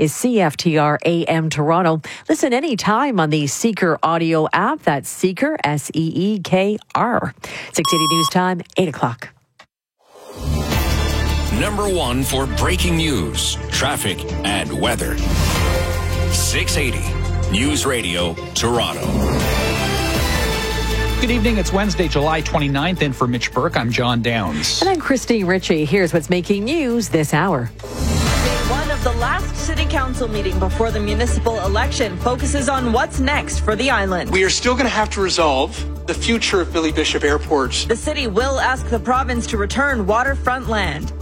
is CFTR AM Toronto. Listen anytime on the Seeker audio app. That's Seeker, SEEKR. 680 News Time, 8 o'clock. Number one for breaking news, traffic, and weather. 680 News Radio, Toronto. Good evening. It's Wednesday, July 29th. In for Mitch Burke, I'm John Downs. And I'm Christine Ritchie. Here's what's making news this hour. One of the last City Council meeting before the municipal election focuses on what's next for the island. We are still going to have to resolve the future of Billy Bishop Airport. The city will ask the province to return waterfront land.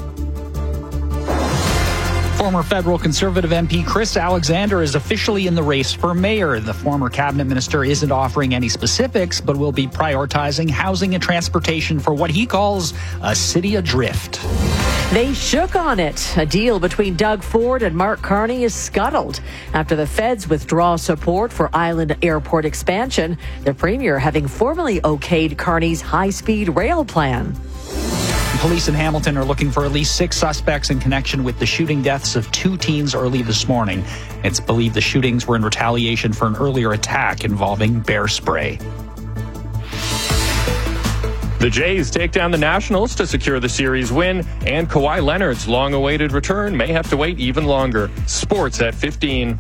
Former federal Conservative MP Chris Alexander is officially in the race for mayor. The former cabinet minister isn't offering any specifics, but will be prioritizing housing and transportation for what he calls a city adrift. They shook on it. A deal between Doug Ford and Mark Carney is scuttled after the feds withdraw support for Island Airport expansion, the premier having formally okayed Carney's high-speed rail plan. Police in Hamilton are looking for at least 6 suspects in connection with the shooting deaths of 2 teens early this morning. It's believed the shootings were in retaliation for an earlier attack involving bear spray. The Jays take down the Nationals to secure the series win, and Kawhi Leonard's long-awaited return may have to wait even longer. Sports at 15.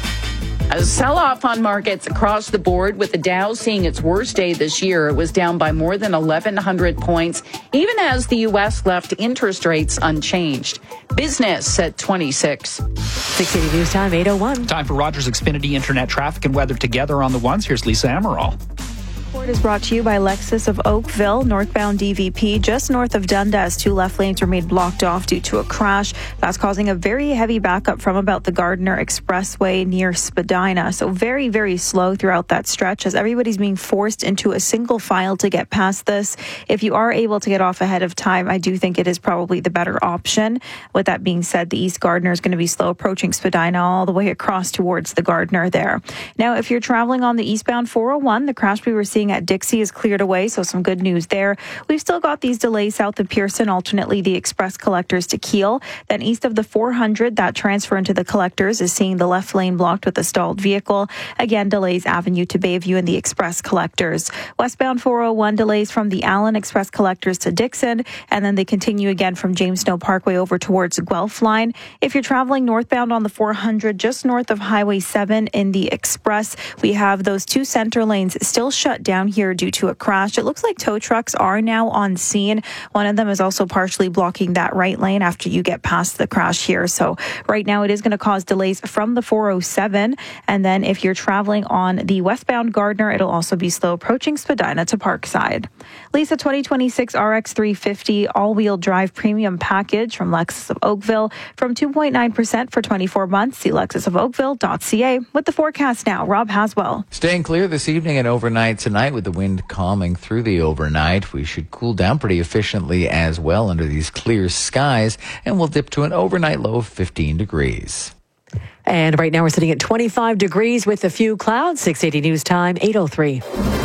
A sell-off on markets across the board, with the Dow seeing its worst day this year. It was down by more than 1,100 points, even as the U.S. left interest rates unchanged. Business at 26. 680 News Time, 8:01. Time for Rogers Xfinity Internet traffic and weather together on the ones. Here's Lisa Amaral. Report is brought to you by Lexus of Oakville, northbound DVP, just north of Dundas. 2 left lanes were made blocked off due to a crash. That's causing a very heavy backup from about the Gardiner Expressway near Spadina. So very, very slow throughout that stretch as everybody's being forced into a single file to get past this. If you are able to get off ahead of time, I do think it is probably the better option. With that being said, the East Gardiner is going to be slow approaching Spadina all the way across towards the Gardiner there. Now, if you're traveling on the eastbound 401, the crash we were seeing at Dixie is cleared away, so some good news there. We've still got these delays south of Pearson, alternately the express collectors to Keele. Then east of the 400, that transfer into the collectors is seeing the left lane blocked with a stalled vehicle. Again, delays Avenue to Bayview and the express collectors. Westbound 401 delays from the Allen express collectors to Dixon, and then they continue again from James Snow Parkway over towards Guelph line. If you're traveling northbound on the 400, just north of Highway 7 in the express, we have those 2 center lanes still shut down here due to a crash. It looks like tow trucks are now on scene. One of them is also partially blocking that right lane after you get past the crash here. So right now it is going to cause delays from the 407. And then if you're traveling on the westbound Gardiner, it'll also be slow approaching Spadina to Parkside. Lisa 2026 RX 350 all-wheel drive premium package from Lexus of Oakville from 2.9% for 24 months. See lexusofoakville.ca. With the forecast now, Rob Haswell. Staying clear this evening and overnight tonight with the wind calming through the overnight. We should cool down pretty efficiently as well under these clear skies, and we'll dip to an overnight low of 15 degrees. And right now we're sitting at 25 degrees with a few clouds. 680 News Time, 8:03.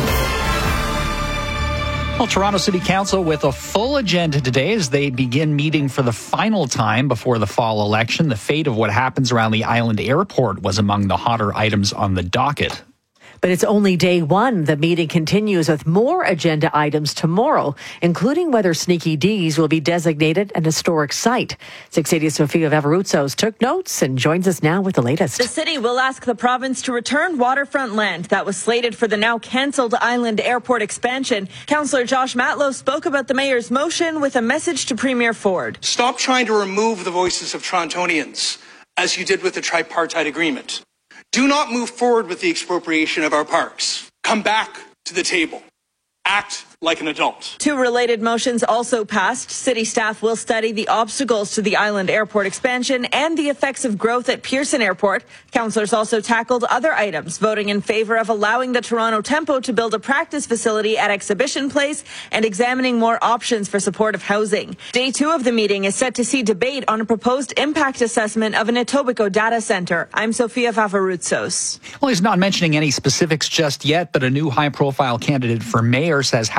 Well, Toronto City Council with a full agenda today as they begin meeting for the final time before the fall election. The fate of what happens around the Island Airport was among the hotter items on the docket. But it's only day one. The meeting continues with more agenda items tomorrow, including whether Sneaky D's will be designated an historic site. 680 Sofia Vavarutsos took notes and joins us now with the latest. The city will ask the province to return waterfront land that was slated for the now cancelled Island Airport expansion. Councillor Josh Matlow spoke about the mayor's motion with a message to Premier Ford. Stop trying to remove the voices of Torontonians, as you did with the tripartite agreement. Do not move forward with the expropriation of our parks. Come back to the table. Act like an adult. 2 related motions also passed. City staff will study the obstacles to the Island Airport expansion and the effects of growth at Pearson Airport. Councillors also tackled other items, voting in favour of allowing the Toronto Tempo to build a practice facility at Exhibition Place and examining more options for supportive housing. Day 2 of the meeting is set to see debate on a proposed impact assessment of an Etobicoke data centre. I'm Sofia Vavarutsos. Well, he's not mentioning any specifics just yet, but a new high-profile candidate for mayor says how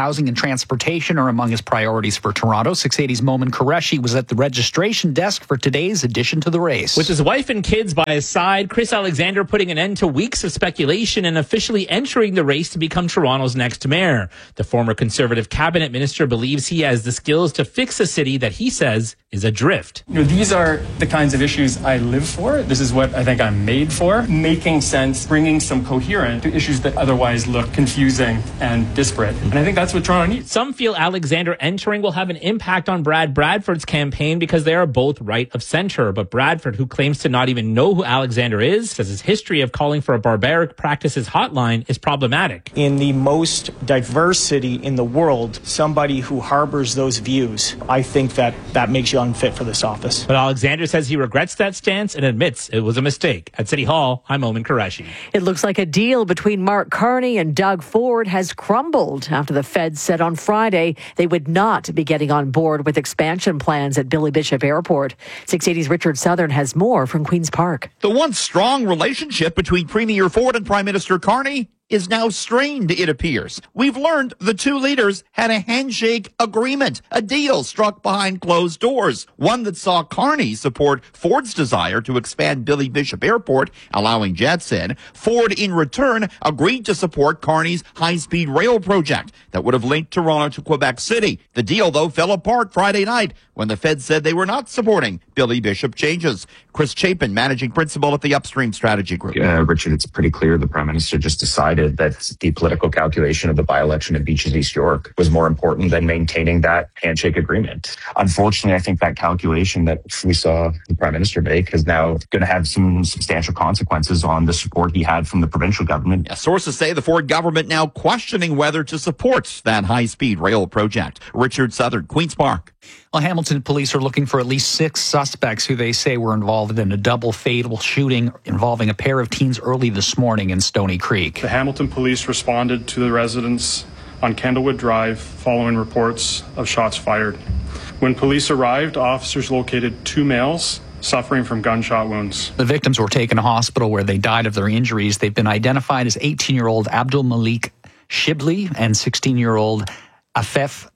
housing and transportation are among his priorities for Toronto. 680's Momin Qureshi was at the registration desk for today's addition to the race. With his wife and kids by his side, Chris Alexander putting an end to weeks of speculation and officially entering the race to become Toronto's next mayor. The former Conservative cabinet minister believes he has the skills to fix a city that he says is adrift. These are the kinds of issues I live for. This is what I think I'm made for. Making sense, bringing some coherence to issues that otherwise look confusing and disparate. And I think that's what Toronto needs. Some feel Alexander entering will have an impact on Brad Bradford's campaign because they are both right of center. But Bradford, who claims to not even know who Alexander is, says his history of calling for a barbaric practices hotline is problematic. In the most diverse city in the world, somebody who harbors those views, I think that makes you unfit for this office. But Alexander says he regrets that stance and admits it was a mistake. At City Hall, I'm Momin Qureshi. It looks like a deal between Mark Carney and Doug Ford has crumbled after the feds said on Friday they would not be getting on board with expansion plans at Billy Bishop Airport. 680's Richard Southern has more from Queen's Park. The once strong relationship between Premier Ford and Prime Minister Carney is now strained, it appears. We've learned the two leaders had a handshake agreement, a deal struck behind closed doors, one that saw Carney support Ford's desire to expand Billy Bishop Airport, allowing jets in. Ford, in return, agreed to support Carney's high-speed rail project that would have linked Toronto to Quebec City. The deal, though, fell apart Friday night when the Fed said they were not supporting Billy Bishop changes. Chris Chapin, managing principal at the Upstream Strategy Group. Richard, it's pretty clear the Prime Minister just decided that the political calculation of the by-election at Beaches East York was more important than maintaining that handshake agreement. Unfortunately, I think that calculation that we saw the Prime Minister make is now going to have some substantial consequences on the support he had from the provincial government. Sources say the Ford government now questioning whether to support that high-speed rail project. Richard Southern, Queen's Park. Well, Hamilton police are looking for at least 6 suspects who they say were involved in a double fatal shooting involving a pair of teens early this morning in Stony Creek. The Hamilton police responded to the residence on Candlewood Drive following reports of shots fired. When police arrived, officers located 2 males suffering from gunshot wounds. The victims were taken to hospital where they died of their injuries. They've been identified as 18-year-old Abdul Malik Shibli and 16-year-old Afef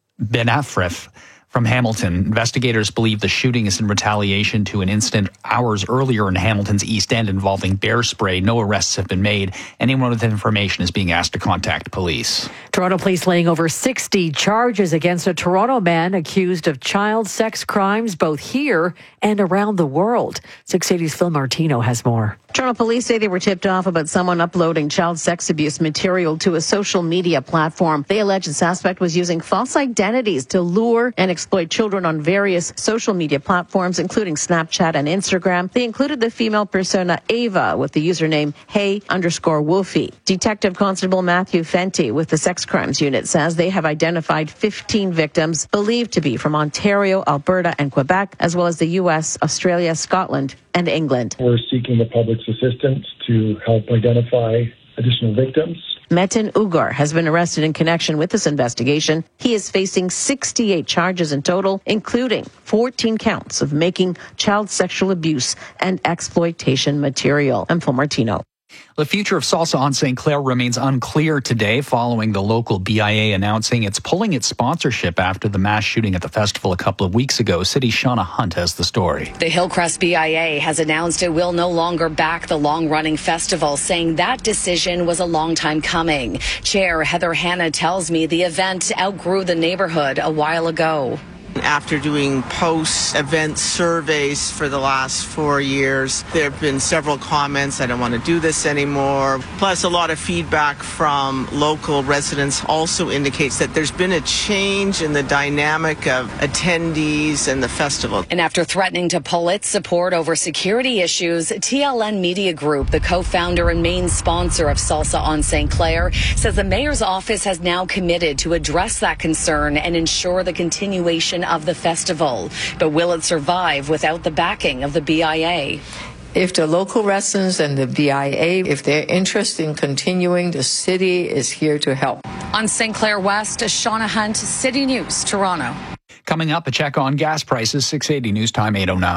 Benafref from Hamilton. Investigators believe the shooting is in retaliation to an incident hours earlier in Hamilton's East End involving bear spray. No arrests have been made. Anyone with information is being asked to contact police. Toronto police laying over 60 charges against a Toronto man accused of child sex crimes both here and around the world. 680's Phil Martino has more. Toronto police say they were tipped off about someone uploading child sex abuse material to a social media platform. They allege the suspect was using false identities to lure and exploit children on various social media platforms, including Snapchat and Instagram. They included the female persona Ava with the username Hey_Wolfie. Detective Constable Matthew Fenty with the Sex Crimes Unit says they have identified 15 victims believed to be from Ontario, Alberta, and Quebec, as well as the U.S., Australia, Scotland, and England. We're seeking the public's assistance to help identify additional victims. Metin Ugar has been arrested in connection with this investigation. He is facing 68 charges in total, including 14 counts of making child sexual abuse and exploitation material. I'm Phil Martino. The future of Salsa on St. Clair remains unclear today following the local BIA announcing it's pulling its sponsorship after the mass shooting at the festival a couple of weeks ago. City's Shauna Hunt has the story. The Hillcrest BIA has announced it will no longer back the long-running festival, saying that decision was a long time coming. Chair Heather Hanna tells me the event outgrew the neighborhood a while ago. After doing post-event surveys for the last 4 years, there have been several comments, I don't want to do this anymore. Plus, a lot of feedback from local residents also indicates that there's been a change in the dynamic of attendees and the festival. And after threatening to pull its support over security issues, TLN Media Group, the co-founder and main sponsor of Salsa on St. Clair, says the mayor's office has now committed to address that concern and ensure the continuation of the festival. But will it survive without the backing of the BIA? If the local residents and the BIA, if they're interested in continuing, the city is here to help. On St. Clair West, Shauna Hunt, City News, Toronto. Coming up, a check on gas prices, 680 News Time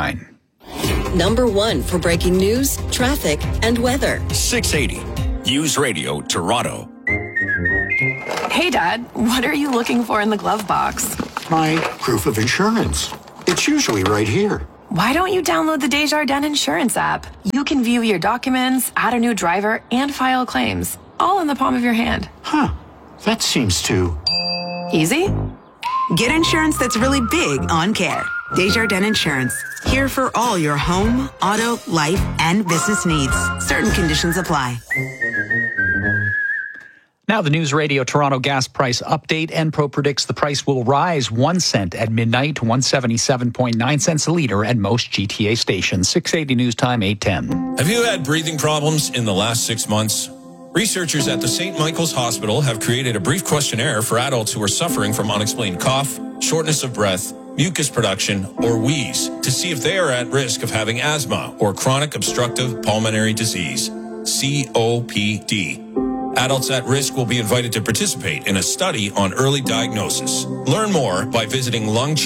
8:09. Number 1 for breaking news, traffic, and weather. 680 News Radio, Toronto. Hey, Hey, Dad, what are you looking for in the glove box? My proof of insurance. It's usually right here. Why don't you download the Desjardins Insurance app? You can view your documents, add a new driver, and file claims, all in the palm of your hand. Huh. That seems too... easy? Get insurance that's really big on care. Desjardins Insurance. Here for all your home, auto, life, and business needs. Certain conditions apply. Now the News Radio Toronto gas price update. Enpro predicts the price will rise 1 cent at midnight to 177.9 cents a litre at most GTA stations. 680 News Time, 8:10. Have you had breathing problems in the last 6 months? Researchers at the St. Michael's Hospital have created a brief questionnaire for adults who are suffering from unexplained cough, shortness of breath, mucus production, or wheeze to see if they are at risk of having asthma or chronic obstructive pulmonary disease, COPD. Adults at risk will be invited to participate in a study on early diagnosis. Learn more by visiting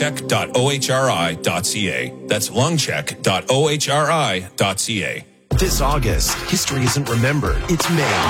lungcheck.ohri.ca. That's lungcheck.ohri.ca. This August, history isn't remembered, it's made.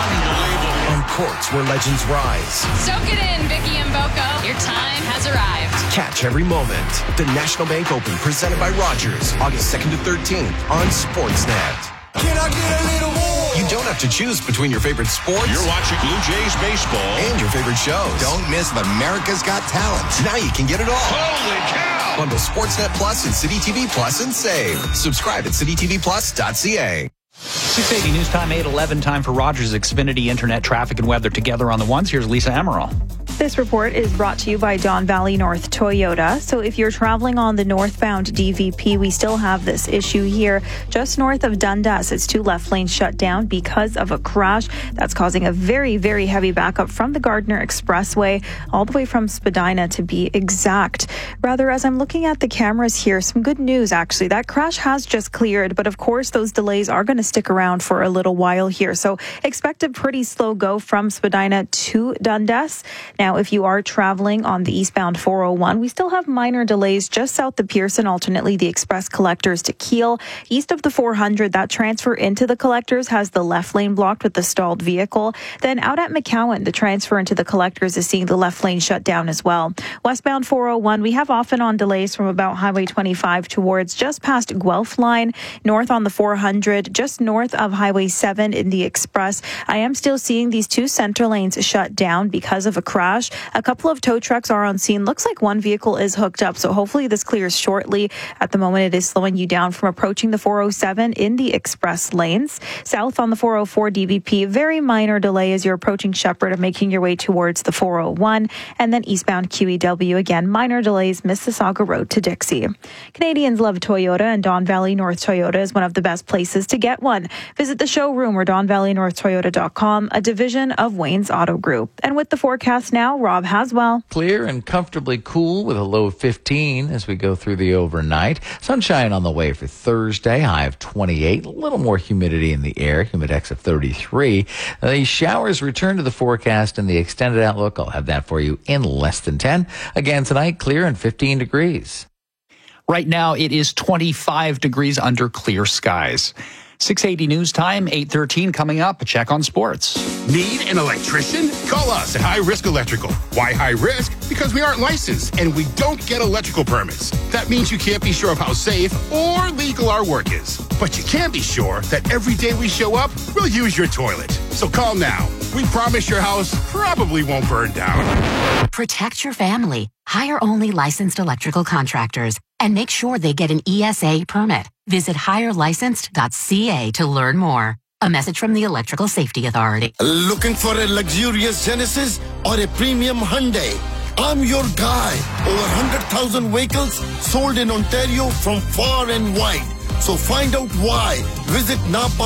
On courts where legends rise. Soak it in, Vicky and Boko. Your time has arrived. Catch every moment. The National Bank Open, presented by Rogers, August 2nd to 13th on Sportsnet. Can I get a little more? You don't have to choose between your favorite sports. You're watching Blue Jays baseball. And your favorite shows. Don't miss America's Got Talent. Now you can get it all. Holy cow! Bundle Sportsnet Plus and City TV Plus and save. Subscribe at citytvplus.ca. 680 News Time, 8:11. Time for Rogers Xfinity Internet traffic and weather together on the ones. Here's Lisa Amaral. This report is brought to you by Don Valley North Toyota. So if you're traveling on the northbound DVP, we still have this issue here. Just north of Dundas, it's 2 left lanes shut down because of a crash. That's causing a very, very heavy backup from the Gardner Expressway all the way from Spadina to be exact. Rather, as I'm looking at the cameras here, some good news actually. That crash has just cleared, but of course those delays are going to stick around for a little while here. So expect a pretty slow go from Spadina to Dundas. Now, if you are traveling on the eastbound 401, we still have minor delays just south of Pearson, alternately the express collectors to Keele. East of the 400, that transfer into the collectors has the left lane blocked with the stalled vehicle. Then out at McCowan, the transfer into the collectors is seeing the left lane shut down as well. Westbound 401, we have off and on delays from about Highway 25 towards just past Guelph line. North on the 400, just north of Highway 7 in the express. I am still seeing these 2 center lanes shut down because of a crash. A couple of tow trucks are on scene. Looks like one vehicle is hooked up, so hopefully this clears shortly. At the moment, it is slowing you down from approaching the 407 in the express lanes. South on the 404 DVP, very minor delay as you're approaching Shepherd and making your way towards the 401. And then eastbound QEW, again, minor delays, Mississauga Road to Dixie. Canadians love Toyota, and Don Valley North Toyota is one of the best places to get one. Visit the showroom or DonValleyNorthToyota.com, a division of Wayne's Auto Group. And with the forecast now, Rob Haswell. Clear and comfortably cool with a low of 15 as we go through the overnight. Sunshine on the way for Thursday, high of 28. A little more humidity in the air, humidex of 33. The showers return to the forecast in the extended outlook. I'll have that for you in less than 10. Again tonight, clear and 15 degrees. Right now, it is 25 degrees under clear skies. 680 News Time, 8:13 coming up. A check on sports. Need an electrician? Call us at High Risk Electrical. Why high risk? Because we aren't licensed and we don't get electrical permits. That means you can't be sure of how safe or legal our work is. But you can be sure that every day we show up, we'll use your toilet. So call now. We promise your house probably won't burn down. Protect your family. Hire only licensed electrical contractors and make sure they get an ESA permit. Visit hirelicensed.ca to learn more. A message from the Electrical Safety Authority. Looking for a luxurious Genesis or a premium Hyundai? I'm your guy. Over 100,000 vehicles sold in Ontario from far and wide. So find out why. Visit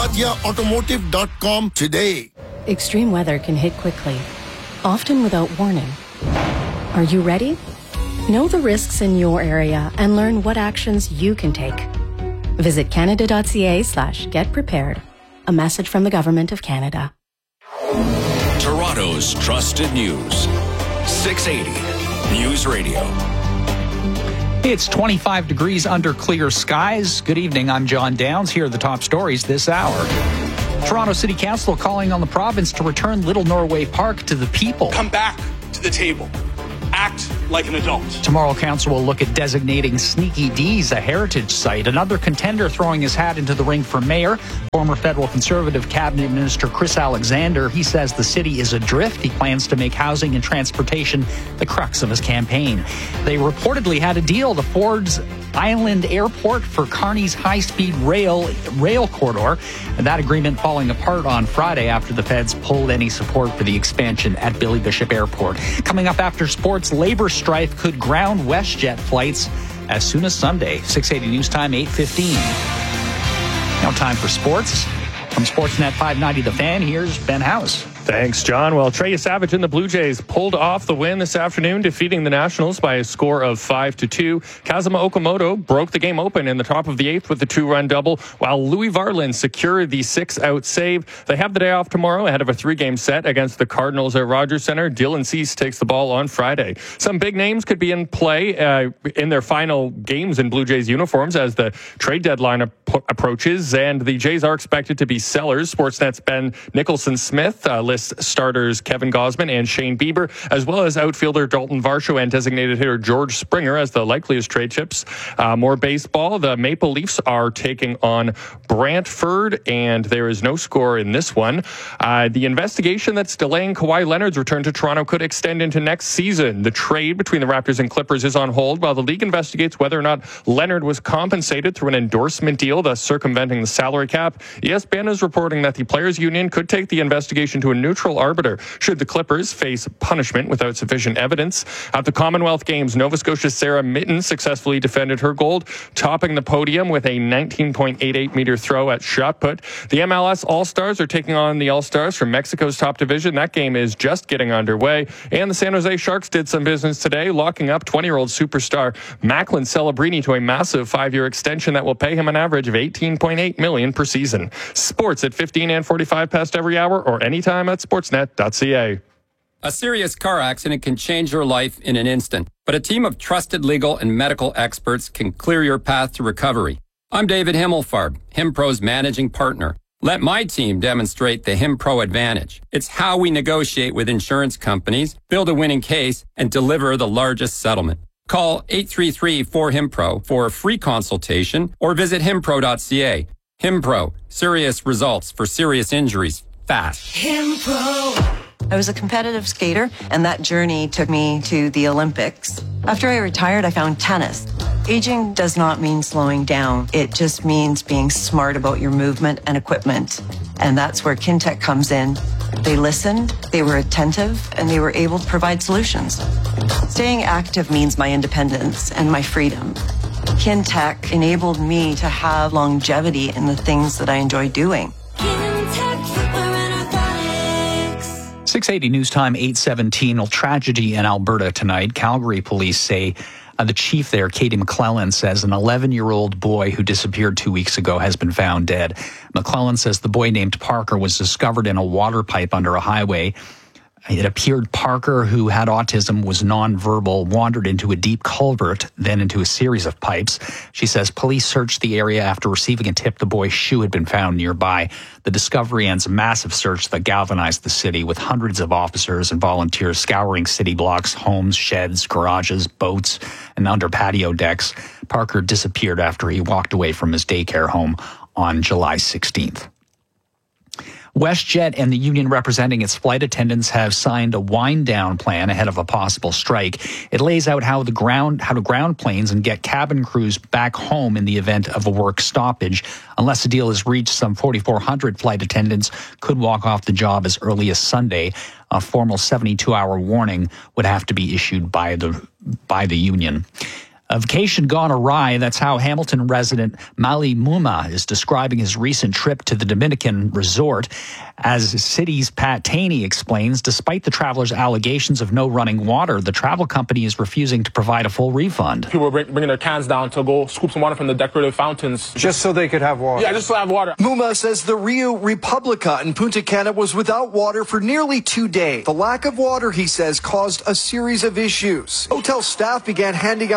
napadiaautomotive.com today. Extreme weather can hit quickly, often without warning. Are you ready? Know the risks in your area and learn what actions you can take. Visit canada.ca/getprepared. A message from the Government of Canada. Toronto's trusted news. 680 News Radio. It's 25 degrees under clear skies. Good evening, I'm John Downs. Here are the top stories this hour. Toronto City Council calling on the province to return Little Norway Park to the people. Come back to to the table. Act like an adult. Tomorrow, council will look at designating Sneaky D's a heritage site. Another contender throwing his hat into the ring for mayor, former federal Conservative cabinet minister Chris Alexander. He says the city is adrift. He plans to make housing and transportation the crux of his campaign. They reportedly had a deal to Ford's Island Airport for Kearney's high-speed rail corridor, and that agreement falling apart on Friday after the feds pulled any support for the expansion at Billy Bishop Airport. Coming up after sports, labor strife could ground WestJet flights as soon as Sunday. 680 News Time, 8:15. Now time for sports. From Sportsnet 590 The Fan, here's Ben House. Thanks, John. Well, Trey Savage and the Blue Jays pulled off the win this afternoon, defeating the Nationals by a score of 5-2. Kazuma Okamoto broke the game open in the top of the eighth with a 2-run double, while Louis Varland secured the 6-out save. They have the day off tomorrow ahead of a 3-game set against the Cardinals at Rogers Center. Dylan Cease takes the ball on Friday. Some big names could be in play in their final games in Blue Jays uniforms as the trade deadline approaches, and the Jays are expected to be sellers. Sportsnet's Ben Nicholson-Smith lists starters Kevin Gausman and Shane Bieber, as well as outfielder Dalton Varsho and designated hitter George Springer as the likeliest trade chips. More baseball. The Maple Leafs are taking on Brantford, and there is no score in this one. The investigation that's delaying Kawhi Leonard's return to Toronto could extend into next season. The trade between the Raptors and Clippers is on hold while the league investigates whether or not Leonard was compensated through an endorsement deal, thus circumventing the salary cap. ESPN is reporting that the Players Union could take the investigation to a neutral arbiter should the Clippers face punishment without sufficient evidence. At the Commonwealth Games, Nova Scotia's Sarah Mitten successfully defended her gold, topping the podium with a 19.88-meter throw at shot put. The MLS All-Stars are taking on the All-Stars from Mexico's top division. That game is just getting underway. And the San Jose Sharks did some business today, locking up 20-year-old superstar Macklin Celebrini to a massive 5-year extension that will pay him an average of $18.8 million per season. Sports at 15 and 45 past every hour or anytime at sportsnet.ca. A serious car accident can change your life in an instant, but a team of trusted legal and medical experts can clear your path to recovery. I'm David Himmelfarb, HimPro's managing partner. Let my team demonstrate the HimPro advantage. It's how we negotiate with insurance companies, build a winning case, and deliver the largest settlement. Call 833-4HIMPRO for a free consultation or visit himpro.ca. HimPro, serious results for serious injuries fast. HimPro. I was a competitive skater, and that journey took me to the Olympics. After I retired, I found tennis. Aging does not mean slowing down. It just means being smart about your movement and equipment. And that's where Kintec comes in. They listened, they were attentive, and they were able to provide solutions. Staying active means my independence and my freedom. Kintec enabled me to have longevity in the things that I enjoy doing. 680 News Time, 8:17. Well, tragedy in Alberta tonight. Calgary police say the chief there, Katie McClellan, says an 11-year-old boy who disappeared 2 weeks ago has been found dead. McClellan says the boy named Parker was discovered in a water pipe under a highway. It appeared Parker, who had autism, was nonverbal, wandered into a deep culvert, then into a series of pipes. She says police searched the area after receiving a tip the boy's shoe had been found nearby. The discovery ends a massive search that galvanized the city, with hundreds of officers and volunteers scouring city blocks, homes, sheds, garages, boats, and under patio decks. Parker disappeared after he walked away from his daycare home on July 16th. WestJet and the union representing its flight attendants have signed a wind-down plan ahead of a possible strike. It lays out how to ground planes and get cabin crews back home in the event of a work stoppage. Unless a deal is reached, some 4,400 flight attendants could walk off the job as early as Sunday. A formal 72-hour warning would have to be issued by the union. A vacation gone awry. That's how Hamilton resident Mali Muma is describing his recent trip to the Dominican resort. As the city's Pat Taney explains, despite the traveler's allegations of no running water, the travel company is refusing to provide a full refund. People were bringing their cans down to go scoop some water from the decorative fountains. Just so they could have water? Yeah, just to have water. Muma says the Rio Republica in Punta Cana was without water for nearly 2 days. The lack of water, he says, caused a series of issues. Hotel staff began handing out water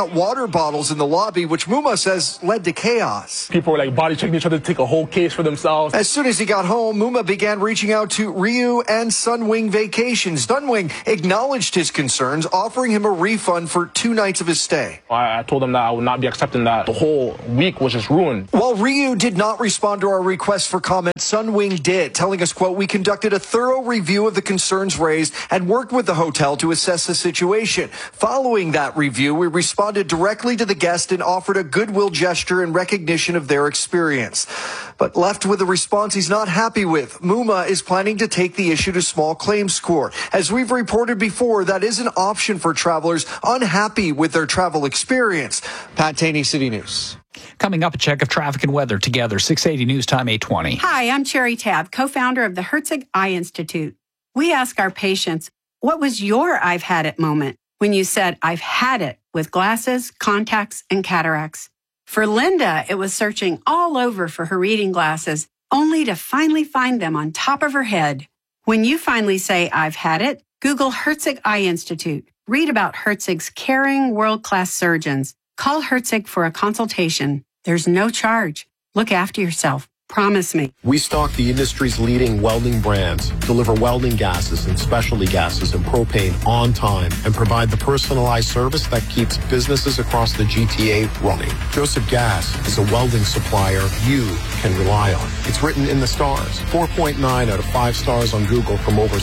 water bottles in the lobby, which Muma says led to chaos. People were like body checking each other to take a whole case for themselves. As soon as he got home, Muma began reaching out to Ryu and Sunwing Vacations. Sunwing acknowledged his concerns, offering him a refund for 2 nights of his stay. I told him that I would not be accepting that. The whole week was just ruined. While Ryu did not respond to our request for comment, Sunwing did, telling us, quote, "We conducted a thorough review of the concerns raised and worked with the hotel to assess the situation. Following that review, we responded directly to the guest and offered a goodwill gesture in recognition of their experience." But left with a response he's not happy with, Muma is planning to take the issue to small claims court. As we've reported before, that is an option for travelers unhappy with their travel experience. Pat Taney, City News. Coming up, a check of traffic and weather together. 680 News Time, 820. Hi, I'm Cherry Tabb, co-founder of the Herzig Eye Institute. We ask our patients, what was your I've had it moment when you said, I've had it with glasses, contacts, and cataracts? For Linda, it was searching all over for her reading glasses, only to finally find them on top of her head. When you finally say, I've had it, Google Herzig Eye Institute. Read about Herzig's caring, world-class surgeons. Call Herzig for a consultation. There's no charge. Look after yourself. Promise me. We stock the industry's leading welding brands, deliver welding gases and specialty gases and propane on time, and provide the personalized service that keeps businesses across the GTA running. Joseph Gas is a welding supplier you can rely on. It's written in the stars. 4.9 out of 5 stars on Google from over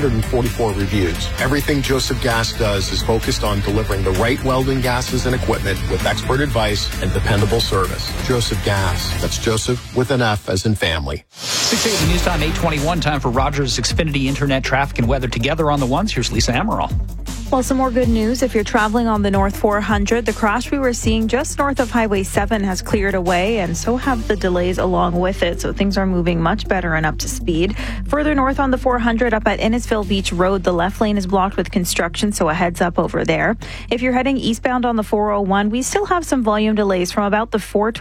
644 reviews. Everything Joseph Gas does is focused on delivering the right welding gases and equipment with expert advice and dependable service. Joseph Gas. That's Joseph with an F as in family. 680 News Time, 821. Time for Rogers Xfinity Internet traffic and weather together on the ones. Here's Lisa Amaral. Well, some more good news. If you're traveling on the North 400, the crash we were seeing just north of Highway 7 has cleared away, and so have the delays along with it. So things are moving much better and up to speed. Further north on the 400, up at Innisfil Beach Road, the left lane is blocked with construction, so a heads up over there. If you're heading eastbound on the 401, we still have some volume delays from about the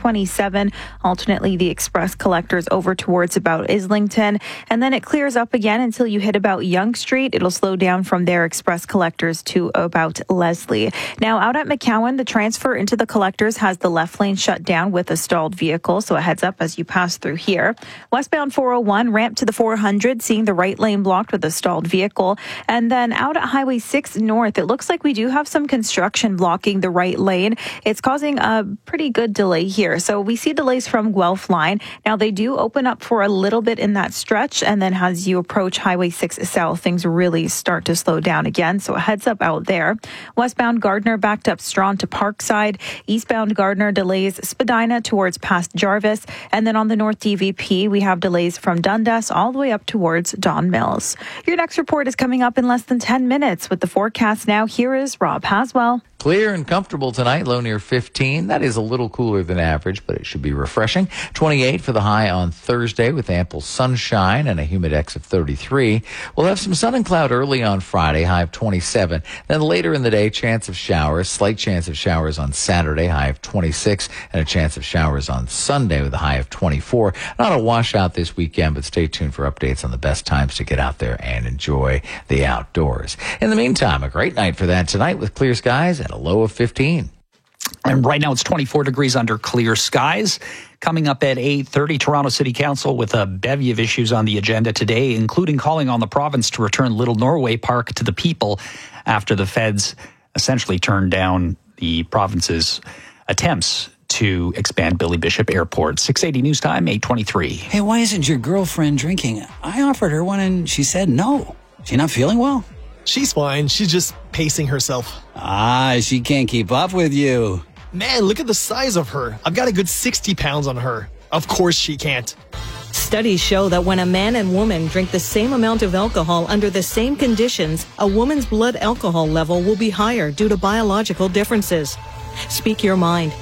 427, alternately the express collectors over towards about Islington, and then it clears up again until you hit about Yonge Street. It'll slow down from there, express collectors to about Leslie. Now, out at McCowan, the transfer into the collectors has the left lane shut down with a stalled vehicle, so a heads up as you pass through here. Westbound 401, ramp to the 400, seeing the right lane blocked with a stalled vehicle. And then out at Highway 6 North, it looks like we do have some construction blocking the right lane. It's causing a pretty good delay here. So we see delays from Guelph line. Now, they do open up for a little bit in that stretch, and then as you approach Highway 6 South, things really start to slow down again. So a heads up out there. Westbound Gardner backed up Strawn to Parkside. Eastbound Gardner delays Spadina towards past Jarvis. And then on the North DVP, we have delays from Dundas all the way up towards Don Mills. Your next report is coming up in less than 10 minutes. With the forecast now, here is Rob Haswell. Clear and comfortable tonight, low near 15. That is a little cooler than average, but it should be refreshing. 28 for the high on Thursday with ample sunshine and a humidex of 33. We'll have some sun and cloud early on Friday, high of 27. Then later in the day, chance of showers, slight chance of showers on Saturday, high of 26, and a chance of showers on Sunday with a high of 24. Not a washout this weekend, but stay tuned for updates on the best times to get out there and enjoy the outdoors. In the meantime, a great night for that tonight with clear skies and a low of 15. And right now it's 24 degrees under clear skies. Coming up at 8:30, Toronto City Council with a bevy of issues on the agenda today, including calling on the province to return Little Norway Park to the people after the feds essentially turned down the province's attempts to expand Billy Bishop Airport. 680 News Time, 8:23. Hey, why isn't your girlfriend drinking? I offered her one and she said no. She not feeling well? She's fine. She's just pacing herself. She can't keep up with you. Man, look at the size of her. I've got a good 60 pounds on her. Of course she can't. Studies show that when a man and woman drink the same amount of alcohol under the same conditions, a woman's blood alcohol level will be higher due to biological differences. Speak your mind.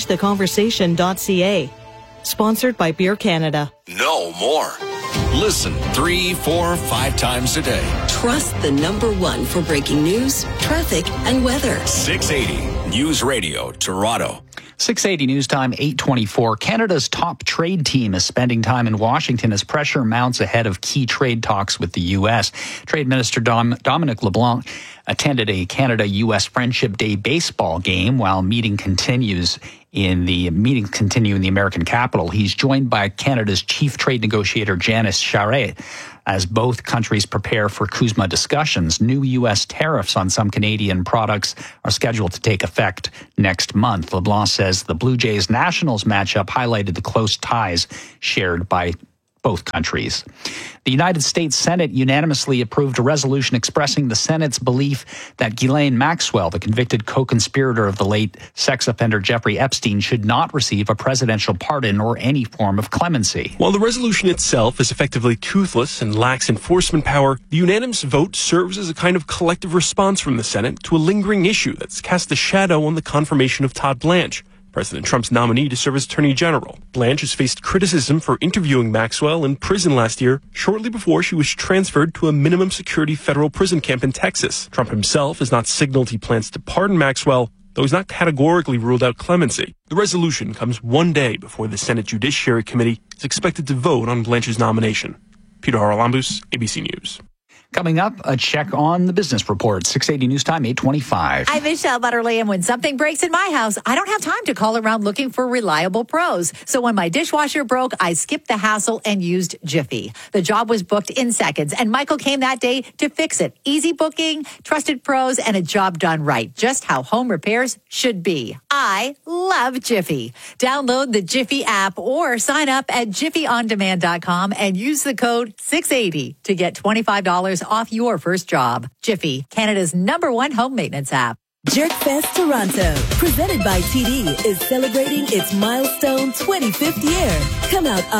ChangeTheConversation.ca. Sponsored by Beer Canada. Know more. Listen 3, 4, 5 times a day. Trust the #1 for breaking news, traffic, and weather. 680 News Radio, Toronto. 680 News Time, 8:24. Canada's top trade team is spending time in Washington as pressure mounts ahead of key trade talks with the U.S. Trade Minister Dominic LeBlanc attended a Canada-U.S. Friendship Day baseball game while meetings continue in the American capital. He's joined by Canada's chief trade negotiator, Janice Charest, as both countries prepare for CUSMA discussions. New U.S. tariffs on some Canadian products are scheduled to take effect next month. LeBlanc says the Blue Jays-Nationals matchup highlighted the close ties shared by both countries. The United States Senate unanimously approved a resolution expressing the Senate's belief that Ghislaine Maxwell, the convicted co-conspirator of the late sex offender Jeffrey Epstein, should not receive a presidential pardon or any form of clemency. While the resolution itself is effectively toothless and lacks enforcement power, the unanimous vote serves as a kind of collective response from the Senate to a lingering issue that's cast a shadow on the confirmation of Todd Blanche, President Trump's nominee to serve as Attorney General. Blanche has faced criticism for interviewing Maxwell in prison last year, shortly before she was transferred to a minimum security federal prison camp in Texas. Trump himself has not signaled he plans to pardon Maxwell, though he's not categorically ruled out clemency. The resolution comes one day before the Senate Judiciary Committee is expected to vote on Blanche's nomination. Peter Haralambous, ABC News. Coming up, a check on the business report. 680 News Time, 8:25. I'm Michelle Butterly, and when something breaks in my house, I don't have time to call around looking for reliable pros. So when my dishwasher broke, I skipped the hassle and used Jiffy. The job was booked in seconds, and Michael came that day to fix it. Easy booking, trusted pros, and a job done right. Just how home repairs should be. I love Jiffy. Download the Jiffy app or sign up at jiffyondemand.com and use the code 680 to get $25 off your first job. Jiffy, Canada's #1 home maintenance app. Jerkfest Toronto, presented by TD, is celebrating its milestone 25th year. Come out